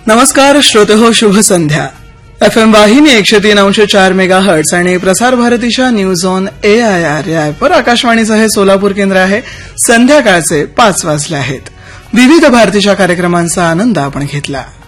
नमस्कार श्रोतेहो, शुभ संध्या. FM वाहिनी 103.4 मेगाहर्ट्ज आणि प्रसार भारतीच्या न्यूज ऑन AIR या ॲपवर आकाशवाणीचं हे सोलापूर केंद्र आहे. संध्याकाळचे 5 वाजले आहेत. विविध भारतीच्या कार्यक्रमांचा आनंद आपण घेतला.